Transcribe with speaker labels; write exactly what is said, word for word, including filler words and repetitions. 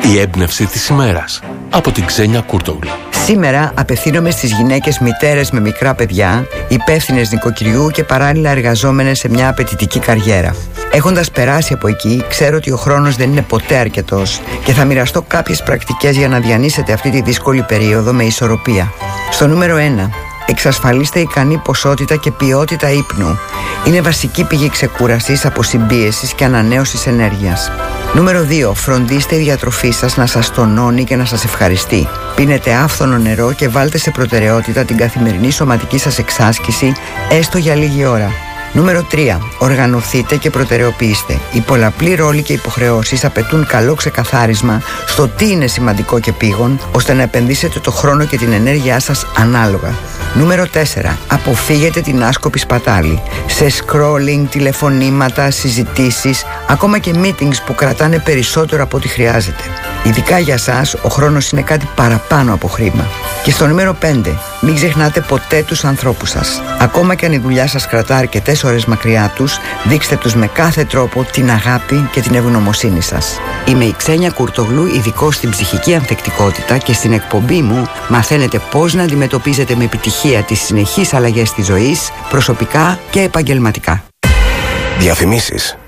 Speaker 1: Η έμπνευση της ημέρας από την Ξένια Κούρτογλου.
Speaker 2: Σήμερα απευθύνομαι στις γυναίκες μητέρες με μικρά παιδιά, υπεύθυνες νοικοκυριού και παράλληλα εργαζόμενες σε μια απαιτητική καριέρα. Έχοντας περάσει από εκεί, ξέρω ότι ο χρόνος δεν είναι ποτέ αρκετός και θα μοιραστώ κάποιες πρακτικές για να διανύσετε αυτή τη δύσκολη περίοδο με ισορροπία. Στο νούμερο ένα. Εξασφαλίστε ικανή ποσότητα και ποιότητα ύπνου. Είναι βασική πηγή ξεκούρασης, αποσυμπίεσης και ανανέωσης ενέργειας. Νούμερο δύο. Φροντίστε η διατροφή σας να σας τονώνει και να σας ευχαριστεί. Πίνετε άφθονο νερό και βάλτε σε προτεραιότητα την καθημερινή σωματική σας εξάσκηση, έστω για λίγη ώρα. Νούμερο τρία. Οργανωθείτε και προτεραιοποιήστε. Οι πολλαπλοί ρόλοι και υποχρεώσεις απαιτούν καλό ξεκαθάρισμα στο τι είναι σημαντικό και πήγον, ώστε να επενδύσετε το χρόνο και την ενέργειά σας ανάλογα. Νούμερο τέσσερα. Αποφύγετε την άσκοπη σπατάλη. Σε scrolling, τηλεφωνήματα, συζητήσεις, ακόμα και meetings που κρατάνε περισσότερο από ό,τι χρειάζεται. Ειδικά για σας, ο χρόνος είναι κάτι παραπάνω από χρήμα. Και στο νούμερο πέντε. Μην ξεχνάτε ποτέ τους ανθρώπους σας. Ακόμα και αν η δουλειά σας κρατά αρκετές ώρες μακριά τους, δείξτε τους με κάθε τρόπο την αγάπη και την ευγνωμοσύνη σας. Είμαι η Ξένια Κούρτογλου, ειδικός στην ψυχική ανθεκτικότητα, και στην εκπομπή μου μαθαίνετε πώς να αντιμετωπίζετε με επιτυχία τις συνεχείς αλλαγές της ζωής, προσωπικά και επαγγελματικά.
Speaker 3: Διαφημίσεις.